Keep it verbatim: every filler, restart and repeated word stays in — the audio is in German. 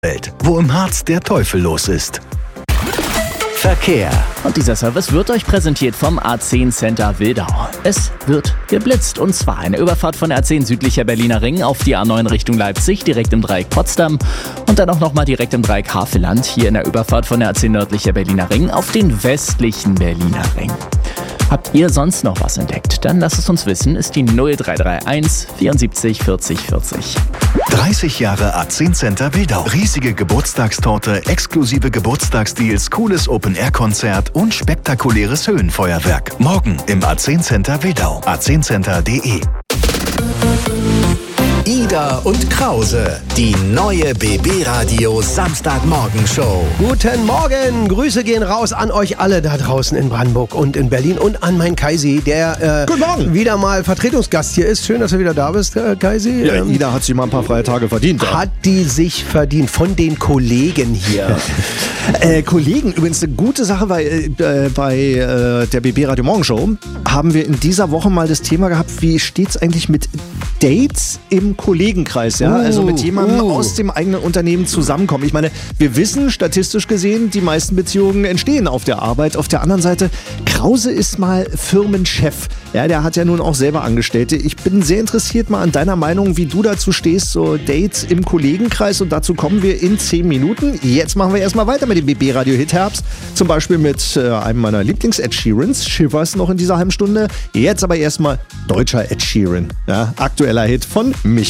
Welt, wo im Harz der Teufel los ist. Verkehr. Und dieser Service wird euch präsentiert vom A zehn Center Wildau. Es wird geblitzt, und zwar eine Überfahrt von A zehn südlicher Berliner Ring auf die A neun Richtung Leipzig, direkt im Dreieck Potsdam, und dann auch nochmal direkt im Dreieck Havelland, hier in der Überfahrt von der A zehn nördlicher Berliner Ring auf den westlichen Berliner Ring. Habt ihr sonst noch was entdeckt? Dann lasst es uns wissen, ist die null drei drei eins vierundsiebzig vierzig vierzig. dreißig Jahre A zehn Center Wildau. Riesige Geburtstagstorte, exklusive Geburtstagsdeals, cooles Open-Air-Konzert und spektakuläres Höhenfeuerwerk. Morgen im A zehn Center Wildau. a zehn center punkt de. Ida und Krause, die neue B B-Radio Samstagmorgen-Show. Guten Morgen, Grüße gehen raus an euch alle da draußen in Brandenburg und in Berlin und an meinen Kaisi, der äh, wieder mal Vertretungsgast hier ist. Schön, dass du wieder da bist, äh, Kaisi. Ja, ähm, Ida hat sich mal ein paar freie Tage verdient. Ja. Hat die sich verdient von den Kollegen hier. äh, Kollegen, übrigens eine gute Sache, weil äh, bei äh, der B B-Radio Morgenshow haben wir in dieser Woche mal das Thema gehabt, wie steht's eigentlich mit Dates im Kollegenkreis, ja, uh, also mit jemandem uh. aus dem eigenen Unternehmen zusammenkommen. Ich meine, wir wissen, statistisch gesehen, die meisten Beziehungen entstehen auf der Arbeit. Auf der anderen Seite, Krause ist mal Firmenchef. Ja, der hat ja nun auch selber Angestellte. Ich bin sehr interessiert mal an deiner Meinung, wie du dazu stehst, so Dates im Kollegenkreis, und dazu kommen wir in zehn Minuten. Jetzt machen wir erstmal weiter mit dem B B-Radio-Hit Herbst, zum Beispiel mit äh, einem meiner Lieblings-Ed Sheerans, Shivers, noch in dieser halben Stunde. Jetzt aber erstmal deutscher Ed Sheeran, ja, aktueller Hit von Michael